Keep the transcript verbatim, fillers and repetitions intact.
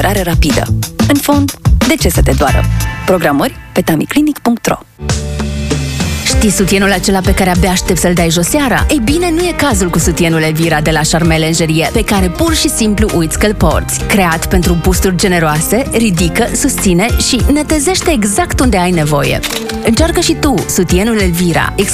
regenerare rapidă. În fond, de ce să te doară? Programări pe tamiclinic punct ro. Știi sutienul acela pe care abia aștept să-l dai jos seara? Ei bine, nu e cazul cu sutienul Elvira de la Charme Lingerie, pe care pur și simplu uiți că-l porți. Creat pentru busturi generoase, ridică, susține și netezește exact unde ai nevoie. Încearcă și tu sutienul Elvira,